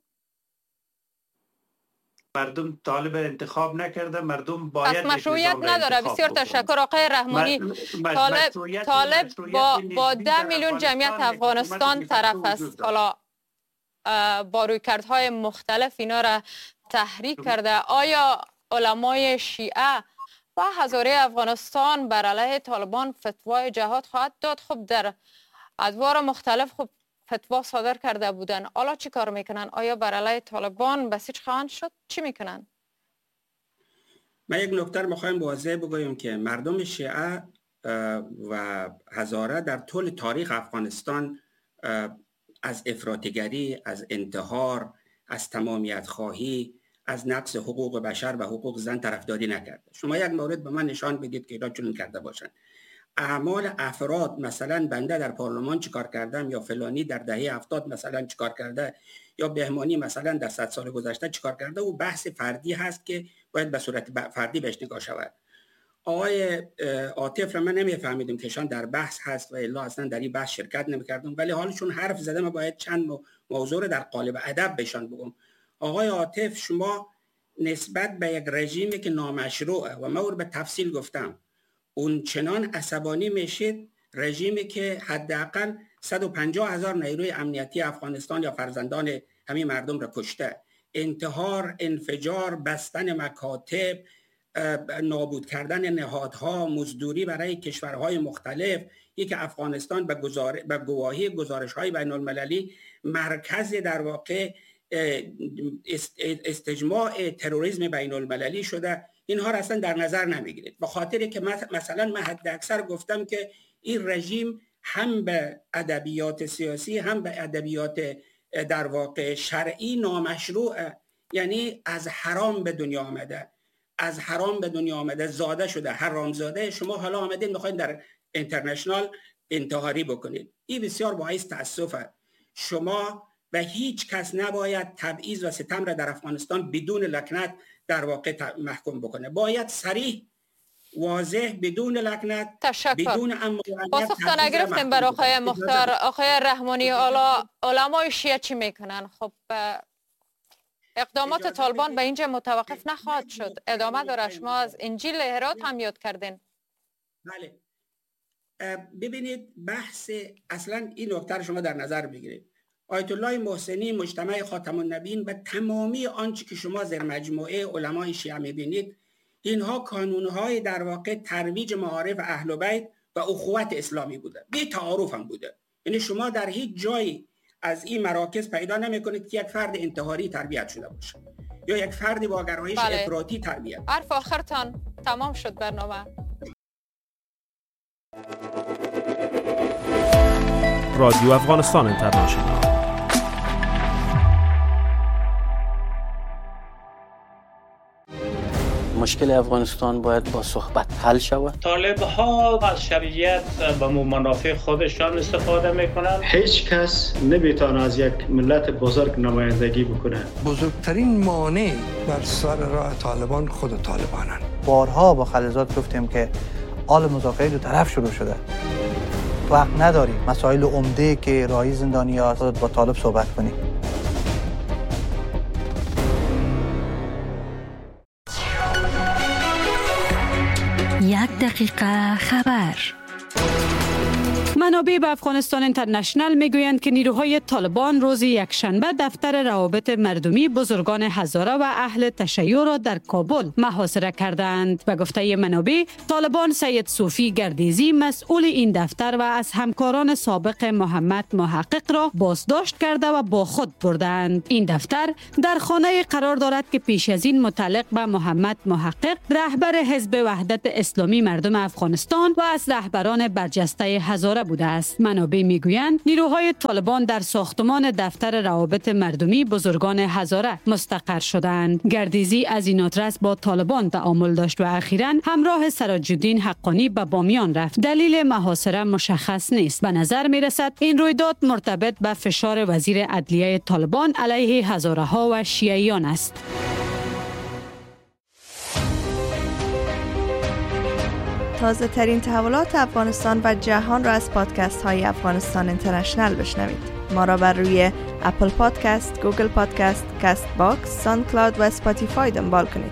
Speaker 1: مردم طالب انتخاب نکرده. مردم باید
Speaker 2: مشروعیت نداره. بسیار تشکر آقای رحمانی. طالب طالب با با ده میلیون جمعیت افغانستان طرف است. حالا با رویکردهای مختلف اینا را تحریک کرده. آیا علمای شیعه و هزاره افغانستان بر علیه طالبان فتوای جهاد خواهد داد؟ خب در ادوار مختلف خب فتوا صادر کرده بودن. حالا چی کار میکنن؟ آیا بر علیه طالبان بسیج خواهند شد؟ چی میکنن؟
Speaker 3: من یک نکته میخوایم واضح بگویم که مردم شیعه و هزاره در طول تاریخ افغانستان از افراطگری، از انتحار، از تمامیت خواهی، از نقض حقوق بشر و حقوق زن طرفداری نکرده. شما یک مورد به من نشان بدید که اینا چنین کرده باشند. اعمال افراد، مثلا بنده در پارلمان چیکار کردم یا فلانی در دهه هفتاد مثلا چیکار کرده یا بهمانی مثلا در صد سال گذشته چیکار کرده، و بحث فردی هست که باید به صورت فردی بهش نگاه شود. آقای عاطف را من نمیفهمیدم که شان در بحث هست و الا اصلا در این بحث شرکت نمیکردم، ولی حالشون حرف زدم و باید چند موضوع در قالب ادب بهشان بگم. آقای عاطف، شما نسبت به یک رژیمی که نامشروعه و من به تفصیل گفتم اون چنان عصبانی میشید، رژیمی که حداقل صد و پنجاه هزار نیروی امنیتی افغانستان یا فرزندان همین مردم را کشته، انتحار، انفجار، بستن مکاتب، نابود کردن نهادها، مزدوری برای کشورهای مختلف، یک افغانستان به گزار... به گواهی گزارش‌های بین‌المللی مرکز در واقع استجماع تروریسم بین‌المللی شده. اینها را اصلا در نظر نمیگیرید، به خاطری که مثلا من حد اکثر گفتم که این رژیم هم به ادبیات سیاسی هم به ادبیات در واقع شرعی نامشروعه، یعنی از حرام به دنیا آمده، از حرام به دنیا آمده، زاده شده، حرام زاده. شما حالا آمدید میخواید در اینترنشنال انتحاری بکنید. این بسیار باعث تأسفه. شما به هیچ کس نباید تبعیض و ستم را در افغانستان بدون لکنت در واقع محکوم بکنه. باید صریح، واضح، بدون لکنت،
Speaker 2: تشکر.
Speaker 3: بدون امانت.
Speaker 2: پاسخ نگرفتیم بر آقای مختار. آقای رحمانی، علمای شیعه چی میکنن؟ خب اقدامات طالبان به اینجا متوقف نخواهد شد، ادامه داره. شما از انجیل هرات هم یاد کردین.
Speaker 3: بله. ببینید بحث اصلا این نکته رو شما در نظر بگیرید. آیت الله محسنی، مجتمع خاتم النبیین و تمامی آنچه که شما در مجموعه علمای شیعه میبینید، اینها کانونهای در واقع ترویج معارف اهل بیت و اخوت اسلامی بوده، بی تعارف هم بوده. یعنی شما در هیچ جایی از این مراکز پیدا نمیکنید که یک فرد انتحاری تربیت شده باشه یا یک فردی با گرایش
Speaker 2: بله.
Speaker 3: افراطی تربیت.
Speaker 2: حرف آخرتان تمام شد برنامه.
Speaker 5: رادیو افغانستان اینترنشنال.
Speaker 6: مشکل افغانستان باید با صحبت حل شود.
Speaker 7: طالب ها از شرعیت به منافع خودشان استفاده میکنند.
Speaker 8: هیچ کس نمیتونه از یک ملت بزرگ نمایندگی بکنه.
Speaker 9: بزرگترین مانع بر سر راه طالبان خود طالبانن.
Speaker 10: بارها با خلیزات گفتیم که آل مذاکره دو طرف شروع شده. وقت نداریم مسائل عمده که راهی زندانی‌ها با طالب صحبت کنیم.
Speaker 11: یک دقیقه خبر. منابع به افغانستان اینترنشنال میگویند که نیروهای طالبان روز یکشنبه دفتر روابط مردمی بزرگان هزاره و اهل تشیع را در کابل محاصره کردند. به گفته منابع، طالبان سید صوفی گردیزی مسئول این دفتر و از همکاران سابق محمد محقق را بازداشت کرده و با خود بردند. این دفتر در خانه قرار دارد که پیش از این متعلق به محمد محقق رهبر حزب وحدت اسلامی مردم افغانستان و از رهبران برجسته هزاره بوده است. منابع میگویند نیروهای طالبان در ساختمان دفتر روابط مردمی بزرگان هزاره مستقر شدند. گردیزی از این آدرس با طالبان تعامل داشت و اخیراً همراه سراج الدین حقانی به بامیان رفت. دلیل محاصره مشخص نیست. به نظر می رسد این رویداد مرتبط به فشار وزیر عدلیه طالبان علیه هزاره ها و شیعیان است.
Speaker 12: تازه ترین تحولات افغانستان و جهان را از پادکست های افغانستان اینترنشنال بشنوید. ما را بر روی اپل پادکست، گوگل پادکست، کست باکس، ساوند کلاود و اسپاتیفای دنبال کنید.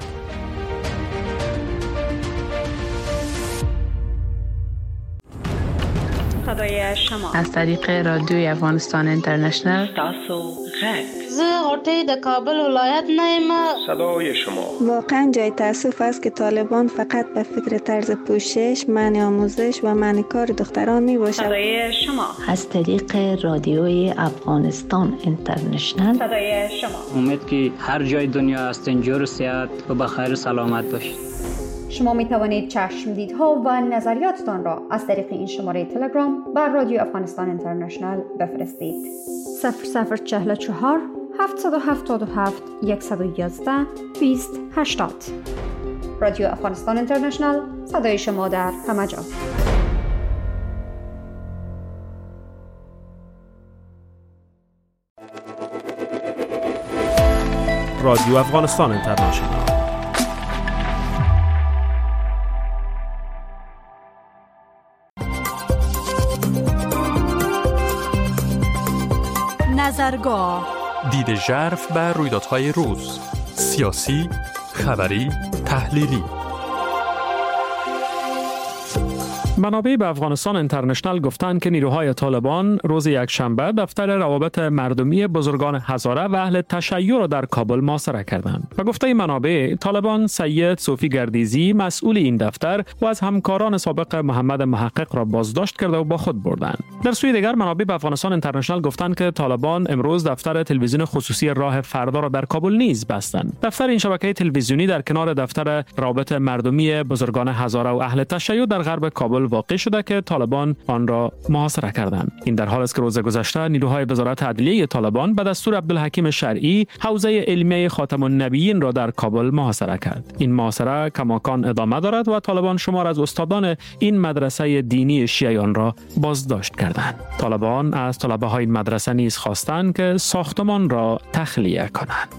Speaker 13: صدای شما از طریق رادیوی افغانستان اینترنشنال تاسو غږ
Speaker 14: زه غوټۍ د کابل ولایت نه یم.
Speaker 15: صدای شما
Speaker 16: واقعا جای تاسف است که طالبان فقط به فکر طرز پوشش، منع آموزش و منع کار دختران می باشد.
Speaker 13: صدای شما
Speaker 17: از طریق رادیوی افغانستان اینترنشنال.
Speaker 13: صدای شما
Speaker 6: امید که هر جای دنیا هستین جور و صحت و بخیر سلامت باشید.
Speaker 18: شما می توانید چشمدیدها و نظریاتتان را از طریق این شماره تلگرام بر رادیو افغانستان اینترنشنال بفرستید. صفر صفر چهل و چهار هفتصد و هفتاد و هفت صد و یازده بیست هشتاد. رادیو افغانستان اینترنشنال، صدای شما در همه جا.
Speaker 5: رادیو افغانستان اینترنشنال.
Speaker 11: نظرگاه،
Speaker 19: دید ژرف بر رویدادهای روز، سیاسی، خبری، تحلیلی.
Speaker 20: منابع به افغانستان اینترنشنال گفتند که نیروهای طالبان روز یکشنبه دفتر روابط مردمی بزرگان هزاره و اهل تشیع را در کابل محاصره کردند. و گفته منابع، طالبان سید صوفی گردیزی مسئول این دفتر و از همکاران سابق محمد محقق را بازداشت کرده و با خود بردند. در سوی دیگر منابع به افغانستان اینترنشنال گفتند که طالبان امروز دفتر تلویزیون خصوصی راه فردا را در کابل نیز بستند. دفتر این شبکه تلویزیونی در کنار دفتر روابط مردمی بزرگان هزاره و اهل تشیع در غرب کابل واقع شده که طالبان آن را محاصره کردند. این در حالی است که روز گذشته نیروهای وزارت عدلیه طالبان به دستور عبدالحکیم شرعی حوزه علمیه خاتم النبیین را در کابل محاصره کرد. این محاصره کماکان ادامه دارد و طالبان شمار از استادان این مدرسه دینی شیعیان را بازداشت کردند. طالبان از طلبه های این مدرسه نیز خواستند که ساختمان را تخلیه کنند.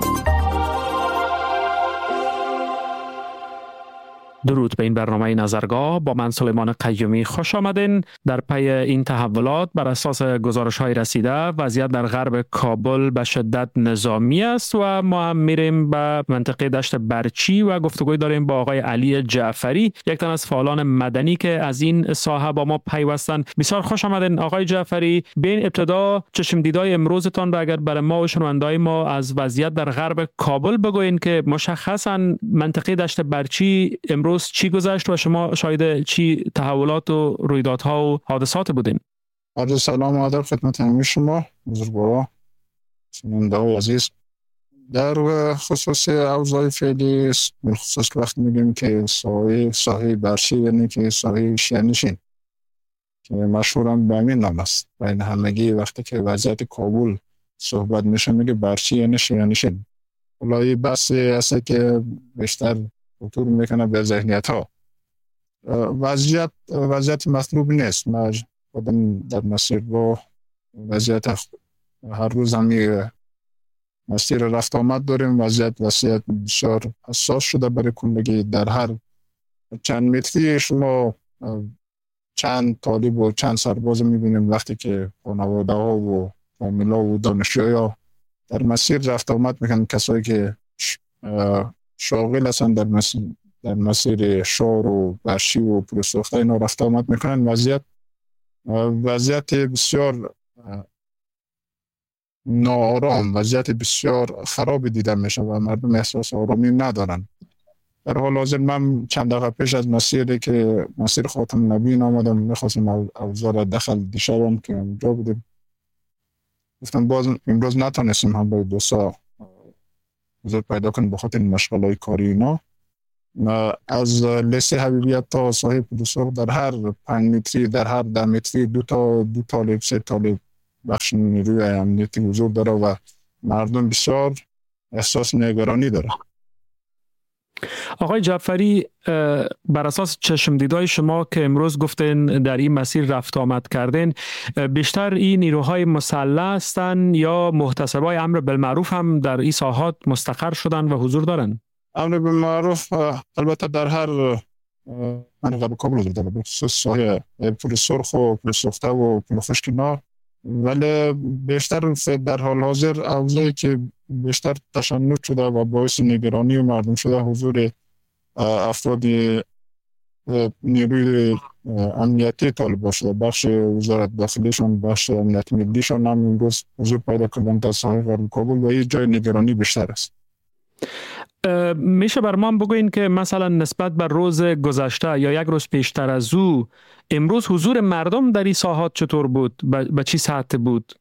Speaker 20: درود به این برنامه نظرگاه. با من سلیمان قیومی خوش آمدین. در پی این تحولات بر اساس گزارش‌های رسیده وضعیت در غرب کابل به شدت نظامی است و ما هم میریم به منطقه دشت برچی و گفتگوی داریم با آقای علی جعفری، یک تن از فعالان مدنی که از این ساحه با ما پیوستند. بسیار خوش آمدین آقای جعفری. به این ابتدا چشم دیدای امروزتان را اگر برای ما و شنونده‌های ما از وضعیت در غرب کابل بگوین که مشخصاً منطقه دشت برچی امروز روز چی گذشت و شما شاهد چی تحولات و رویدادها و حادثات بودین؟
Speaker 21: عرض سلام و ادب خدمت همه شما بزرگواران شنونده‌های عزیز. در خصوص اوضاع فعلی، بالخصوص وقتی میگیم که ساحه ساحه برچی یعنی که ساحه شیعه‌نشین که مشهوراً به همین نام است، بین همگی وقتی که وضعیت کابل صحبت میشه میگه برچی یعنی شیعه‌نشین. حالا بحث است که بیشتر خطور میکنه به ذهنیت ها. وضعیت وضعیت مطلوب نیست. ما خودم در مسیر با وضعیت هر روز همی مسیر رفت آمد داریم. وضعیت وضعیت بسیار حساس شده برای کندگی. در هر چند متری شما چند طالب و چند سرباز میبینیم وقتی که خانواده ها و فامیل ها و دانشجوی ها در مسیر رفت آمد میکنن. کسایی که شاغل هستن در مسیر در مسیر شار و برشی و پروسوخته اینا رفت آمد میکنن. وضعیت وضعیت بسیار ناآرام، وضعیت بسیار خراب دیده میشه و مردم احساس آرامی ندارن. در حال حاضر من چند دقیقه پیش از مسیری که مسیر خاتم نبیین آمدم، میخواستم اوضاع داخل دیشبم که اونجا بودیم، گفتم باز امروز نتونستیم هم باید دوستا حضور پیدا کنیم بخاطر مشغله کاری اینا. از لیسه حبیبیت تا صاحب پولسوق در هر پنج متری، در هر ده متری دو تا دو طالب سه طالب بخش نیروی امنیتی حضور داره و مردم بسیار احساس نگرانی داره.
Speaker 20: آقای جعفری، بر اساس چشم دیدای شما که امروز گفتین در این مسیر رفت آمد کردین، بیشتر این نیروهای مسلح هستند یا محتسبای امر بالمعروف هم در این ساحات مستقر شدن و حضور دارن؟
Speaker 21: امر بالمعروف البته در هر منطقه کابل حضور داره، به خصوص ساحه پل سرخ و پل سوخته و پل خشکینا، ولی بیشتر در حال حاضر اوضاعی که بیشتر تشنج شده و باعث نگرانی و مردم شده حضور افراد نیروی امنیتی طالبان شده. بخش وزارت داخلیشون، بخش امنیت ملیشون هم امروز حضور پیدا کردن در ساحه غرب کابل و این جای نگرانی بیشتر است.
Speaker 20: میشه بر ما بگوین که مثلا نسبت بر روز گذشته یا یک روز پیشتر از او امروز حضور مردم در این ساحات چطور بود؟ به چی سطح بود؟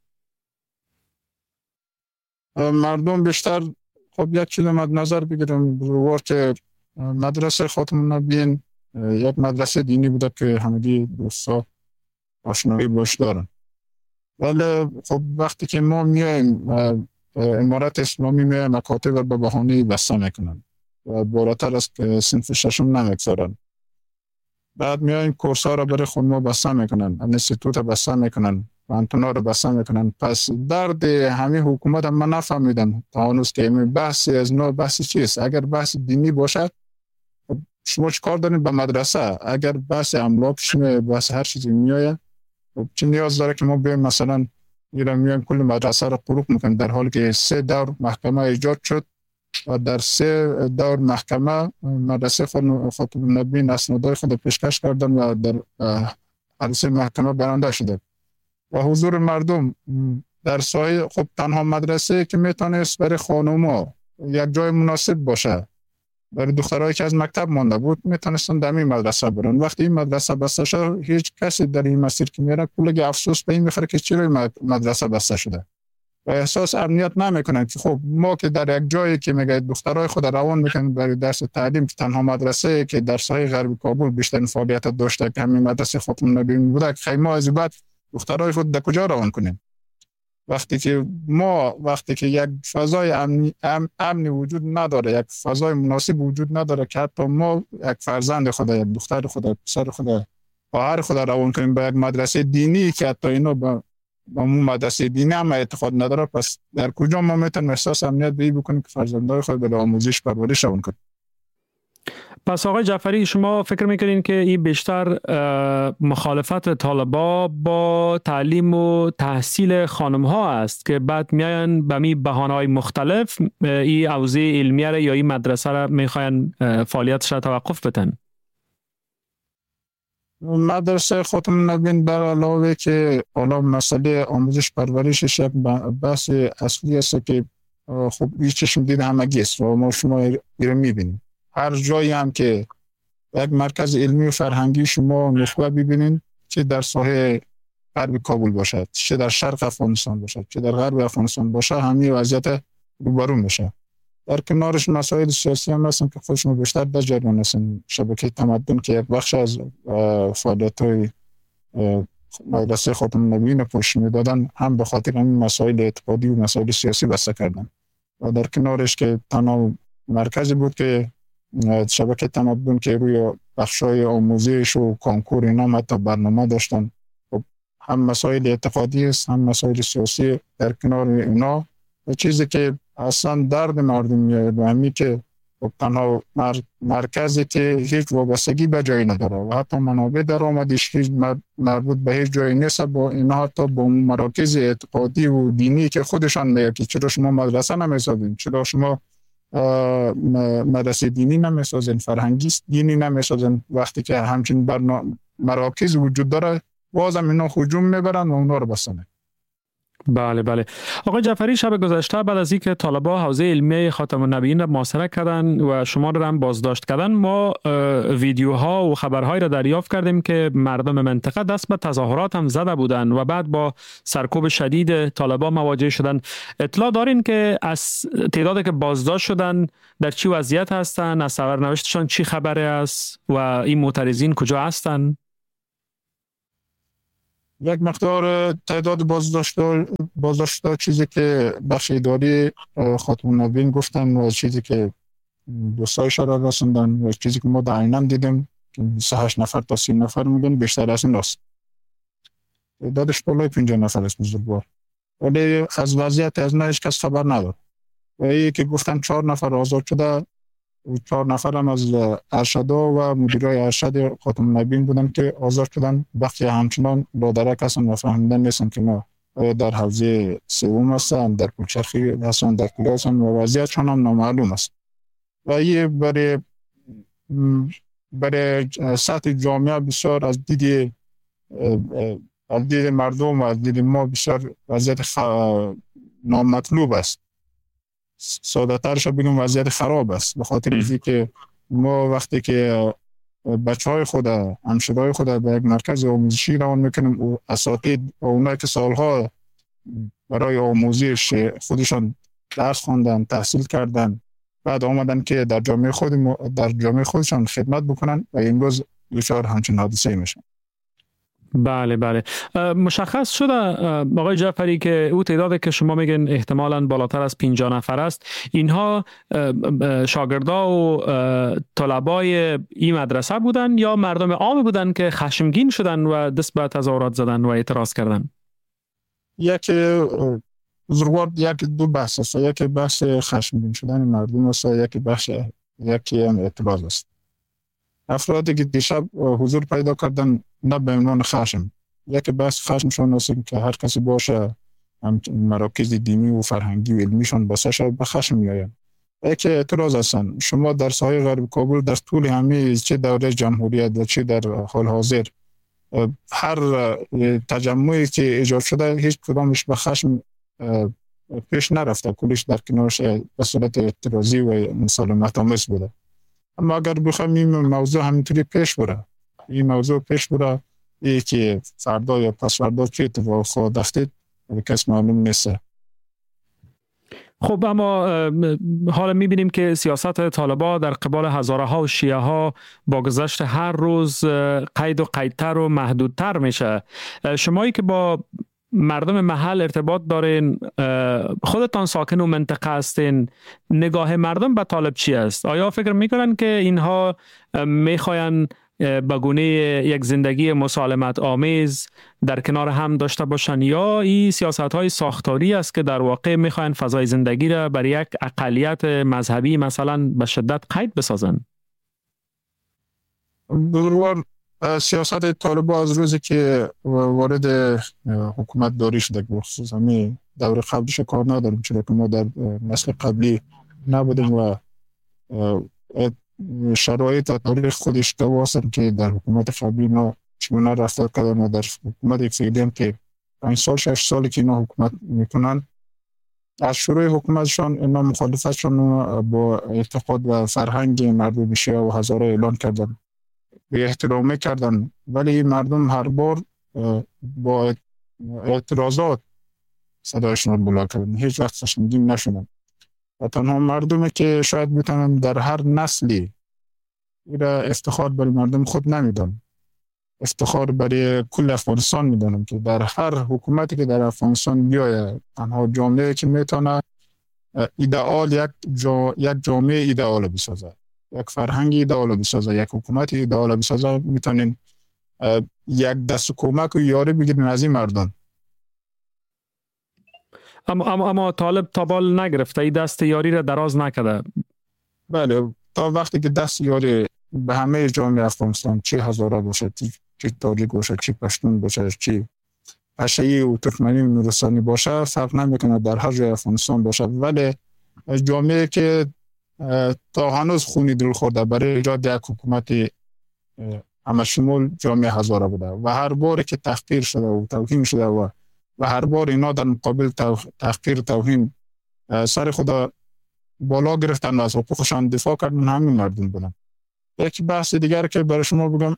Speaker 21: مردم بیشتر خب یک چیز مد نظر بگیرم روار که مدرسه خاتم النبیین یک مدرسه دینی بوده که همگی دوستا آشنایی باش دارن، ولی خب وقتی که ما میایم امارت اسلامی میایم مکاتب به بهانه بسته میکنن و بالاتر از صنف ششم نمیگذارن، بعد میایم کورس ها را برای خود ما بسته میکنن، انستیتوت بسته میکنن، پانتونا رو بسته میکنن. پس درد همه حکومت هم من نفهمیدم تا هنوز که بحث از نوع بحث چیست. اگر بحث دینی باشد شما چه کار دارید به مدرسه؟ اگر بحث املاک شما بحث هر چیزی میآید، چه نیاز داره که ما بیایم مثلا ایران میایم کل مدرسه رو قروق میکنیم، در حالی که سه دور محکمه ایجاد شد و در سه دور محکمه مدرسه خاتم النبیین اسنادهای خود پیشکش کردن و در هر سه محکمه برنده شده. و حضور مردم در سایه خب تنها مدرسه که میتونست برای خانوما یک جای مناسب باشه، برای دخترایی که از مکتب مانده بود میتونستن در این مدرسه برن. وقتی این مدرسه بسته شد هیچ کسی در این مسیر که میره کلگی افسوس به این میخوره که چرا مدرسه بسته شده و احساس امنیت نمیکنن که خب ما که در یک جایی که میگه دخترای خود روان میکنن برای درس تعلیم که تنها مدرسه که در ساحه غربی کابل بیشتر فعالیت داشته که همین مدرسه خاتم النبیین بوده، خیمه از بعد دخترای خود در کجا روان کنیم؟ وقتی که ما وقتی که یک فضای امنی ام، امنی وجود نداره، یک فضای مناسب وجود نداره که حتی ما یک فرزند خود، یک دختر خود، پسر خود، خواهر خود روان کنیم به یک مدرسه دینی که حتی اینا با با اون مدرسه دینی هم اعتقاد نداره، پس در کجا ما میتونیم احساس امنیت به این بکنیم که فرزندای خود به آموزش پرورش روان کنیم؟
Speaker 20: پس آقای جعفری شما فکر میکنین که این بیشتر مخالفت طالبا با تعلیم و تحصیل خانم ها است که بعد میاین به می بهانه‌های مختلف این حوزه علمیه را یا این مدرسه را میخواین فعالیتش را توقف بدن؟
Speaker 21: مدرسه خاتم النبیین در علاوه که حالا مسئله آموزش پرورشش یک بحث اصلی است که خب این چشم دید همگی است و ما شما ایره میبینیم. هر جایی هم که یک مرکز علمی و فرهنگی شما نخبه ببینید، چه در ساحه غرب کابل باشد، چه در شرق افغانستان باشد، چه در غرب افغانستان باشد، همین وضعیت روبرو میشه. در کنارش مسائل سیاسی هم هستن که خودشون بیشتر در جریان هستن. شبکه تمدن که یک بخش از فعالیت‌های مدرسه خاتم النبیین پوش میدادن هم به خاطر همین مسائل اعتقادی و مسائل سیاسی بسته کردن. و در کنارش که تنها مرکزی بود که شبکه تمدن که روی بخشای آموزش و کانکور اینا حتی برنامه داشتن، هم مسائل اعتقادی است هم مسائل سیاسی در کنار اینا، و چیزی که اصلا درد مردم میاد و همین که تنها مر... مرکزی که هیچ وابستگی به جایی نداره و حتی منابع درآمدش هیچ مربوط به هیچ جایی نیست، با اینا حتی با مراکز اعتقادی و دینی که خودشان میگه که چرا شما مدرسه نمیسازین، چرا شما مدرسه دینی نمیسازن، فرهنگی دینی نمیسازن، وقتی که همچین برنامه مراکز وجود داره بازم اینا هجوم میبرن و اونا رو بسنه.
Speaker 20: بله بله. آقای جعفری، شب گذشته بعد از اینکه طالبان حوزه علمیه خاتم النبیین را محاصره کردن و شما را هم بازداشت کردن، ما ویدیوها و خبرهایی را دریافت کردیم که مردم منطقه دست به تظاهرات هم زده بودند و بعد با سرکوب شدید طالبان مواجه شدند. اطلاع دارین که از تعدادی که بازداشت شدن در چی وضعیت هستند، از سرنوشتشان چی خبره است و این معترضین کجا هستند؟
Speaker 21: یک مقدار تعداد بازداشته بازداشته چیزی که بخش اداری خاتم النبیین گفتن و چیزی که دوستایش را رسوندن و چیزی که ما در عینم دیدیم که بیست و هشت نفر تا سی نفر میگن، بیشتر از این است. تعدادش بالای پنجاه نفر است بزرگوار. ولی از وضعیت از هیچ کس خبر نداره. و این که گفتن چهار نفر آزاد شده، چهار نفر هم از ارشدا و مدیرای ارشد خاتم النبیین بودن که آزاد شدن. وقتی همچنان لادرک هستن و فهمیدن نیستن که ما در حوزه سوم هستن، در کوچرخی هستن، در کلی هستن و وضعیتشان هم نامعلوم است. و این برای برای سطح جامعه بسیار از دید از دید مردم و از دید ما بسیار وضعیت خ... نامطلوب است. ساده ترش بگیم وضعیت خراب است، به خاطر اینکه که ما وقتی که بچه های خود همشهرهای خود به یک مرکز آموزشی روان میکنیم و اساتید و اونایی که سالها برای آموزش خودشان درس خواندن، تحصیل کردن، بعد آمدن که در جامعه خود در جامعه خودشان خدمت بکنن و امروز دچار همچین حادثه میشن.
Speaker 20: بله بله. مشخص شده آقای جعفری که او تعدادی که شما میگن احتمالاً بالاتر از پنجاه نفر است، اینها شاگردا و طلبای این مدرسه بودن یا مردم عام بودن که خشمگین شدن و دست به تظاهرات زدن و اعتراض کردن؟
Speaker 21: یک بزرگوار یک دو بحث است، یک بحث خشمگین شدن مردم است، یک بحث یکی هم اعتراض است. افرادی که دیشب حضور پیدا کردن نه به عنوان خشم، یک بحث خشمشان است که هر کسی باشه مراکز دینی و فرهنگی و علمیشان بسشه به خشم میآیند. یک اعتراض هستند. شما در ساحل غرب کابل در طول همه چه دوره جمهوریت و چه در حال حاضر هر تجمعی که ایجاد شده هیچ کدامش به خشم پیش نرفته، کلش در کنارش به صورت اعتراضی و مسالمت آمیز بوده. اما اگر بخوایم این موضوع همینطوری پیش بره، این موضوع پیش بره ای که فردا یا پس فردا چه اتفاق خواهد افتاد کس معلوم نیست.
Speaker 20: خب اما حالا میبینیم که سیاست طالبان در قبال هزاره ها و شیعه ها با گذشت هر روز قید و قیدتر و محدودتر میشه. شمایی که با مردم محل ارتباط دارین، خودتان ساکن و منطقه هستین، نگاه مردم به طالب چی است؟ آیا فکر میکنن که اینها میخواین به گونه یک زندگی مسالمت آمیز در کنار هم داشته باشن یا این سیاست های ساختاری است که در واقع میخواین فضای زندگی را بر یک اقلیت مذهبی مثلا به شدت قید بسازن؟
Speaker 21: بزرگوار سیاست طالبان از روزی که وارد حکومت داری شده، بخصوص همین دور قبلیش کار نداریم، چرا که ما در نسل قبلی نبودیم و شرایط تاریخ خودش دواسن که در حکومت قبلی ما چگونه رفتار کردن و در حکومت فعلی هم که پنج سال شش سالی که اینا حکومت میکنن، از شروع حکومتشان اینا مخالفتشان با اعتقاد و فرهنگ مردم شیعه و هزاره اعلان کردن، به احترام کردن، ولی مردم هر بار با اعتراضات صدایشون بلند کردن، هیچ وقت خشمگین نشدن. و تنها مردمی که شاید میتونن در هر نسلی ایرا افتخار برای مردم خود نمیدن، افتخار برای کل افغانستان میدونم که در هر حکومتی که در افغانستان بیایه، تنها جامعه که میتونه ایدئال یک, جا، یک جامعه ایدئال بسازه، یک فرهنگ ایدئال بسازه، یک حکومت ایدئال بسازه، میتونین یک دست کمک و یاری بگیرین از این مردم.
Speaker 20: اما اما اما طالب تا بال نگرفته، این دست یاری را دراز نکرده.
Speaker 21: بله، تا وقتی که دست یاری به همه جامعه افغانستان، چه هزاره باشه، چه تاجیک باشه، چه پشتون باشه، چه پشه‌ای و ترکمنی و نورستانی باشه، فرق نمیکنه، در هر جای افغانستان باشه، ولی جامعه که تا هنوز خونی دل خورده برای ایجاد یک حکومت همه شمول جامعه هزاره بوده و هر باری که تحقیر شده و توهین شده و و هر بار اینا در مقابل تحقیر توهین سر خدا بالا گرفتن و از حقوقشان دفاع کردن، همین مردم بودن. یک بحث دیگر که برای شما بگم،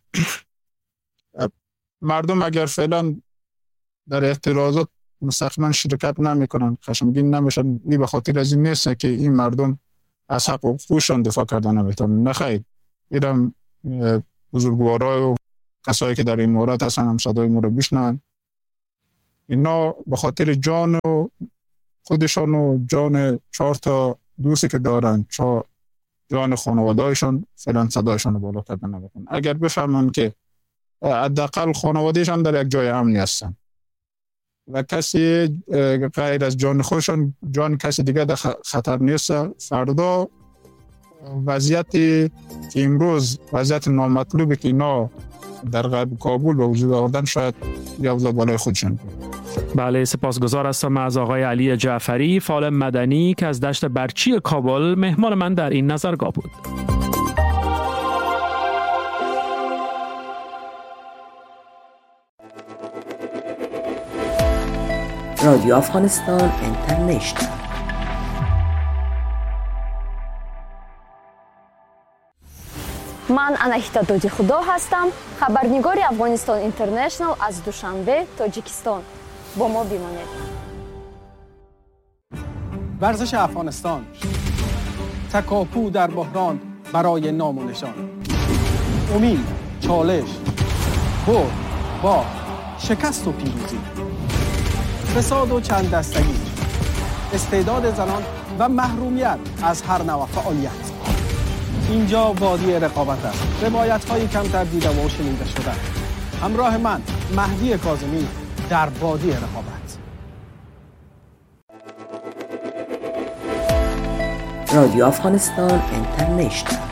Speaker 21: مردم اگر فعلا در اعتراضات مستقیما شرکت نمیکنن، خشمگین نمیشن، این به خاطر از این نیست که این مردم از حق و حقوقشان دفاع کردن نمیتونن. نه خیر، ایران بزرگوارای و کسایی که در این مورد هستن هم صدای ما رو بشنون. اینا به خاطر جان و خودشان و جان چهار تا دوستی که دارن، چهار جان خانواده‌شان، فعلا صدایشان رو بالا کردن نمیکنن. اگر بفهمن که حداقل خانواده‌شان در یک جای امنی هستن و کسی غیر از جان خودشان، جان کسی دیگه در خطر نیست، فردا وضعیتی که امروز وضعیت نامطلوبی که اینا در غرب کابل به وجود آوردن شاید یوزا بالای خودشان.
Speaker 20: بله، سپاسگزار هستم از آقای علی جعفری، فعال مدنی که از دشت برچی کابل مهمان من در این نظرگاه بود.
Speaker 17: رادیو افغانستان اینترنشنال.
Speaker 15: من اناهیتا دودی خدا هستم، خبرنگار افغانستان اینترنشنال از دوشنبه، تاجیکستان. با ما بمانید.
Speaker 22: ورزش افغانستان، تکاپو در بحران برای نام و نشان، امید، چالش، برد، باخت، شکست و پیروزی، فساد و چند دستگی، استعداد زنان و محرومیت از هر نوع فعالیت. اینجا وادی رقابت است. روایت‌های کمتر دیده و شنیده شده. همراه من مهدی کاظمی در وادی رقابت.
Speaker 17: رادیو افغانستان اینترنشنال.